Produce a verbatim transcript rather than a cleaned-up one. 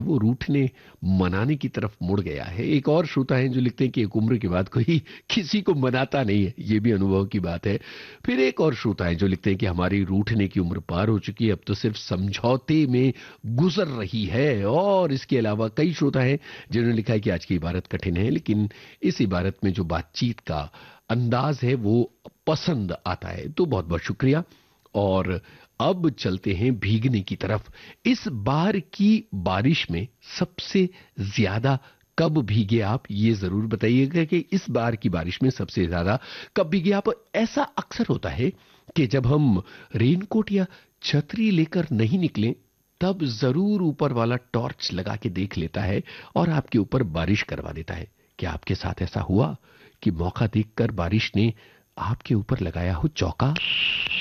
वो रूठने मनाने की तरफ मुड़ गया है। एक और श्रोता हैं जो लिखते हैं कि एक उम्र के बाद कोई किसी को मनाता नहीं है, ये भी अनुभव की बात है। फिर एक और श्रोता है जो लिखते हैं कि हमारी रूठने की उम्र पार हो चुकी है, अब तो सिर्फ समझौते में गुजर रही है। और इसके अलावा कई श्रोता हैं जिन्होंने लिखा है कि आज की इबारत कठिन है, लेकिन इस इबारत में जो बातचीत का अंदाज है वो पसंद आता है। तो बहुत बहुत शुक्रिया। और अब चलते हैं भीगने की तरफ। इस बार की बारिश में सबसे ज्यादा कब भीगे आप, ये जरूर बताइएगा कि इस बार की बारिश में सबसे ज्यादा कब भीगे आप। ऐसा अक्सर होता है कि जब हम रेनकोट या छतरी लेकर नहीं निकलें, तब जरूर ऊपर वाला टॉर्च लगा के देख लेता है और आपके ऊपर बारिश करवा देता है। क्या आपके साथ ऐसा हुआ कि मौका देखकर बारिश ने आपके ऊपर लगाया हो चौका?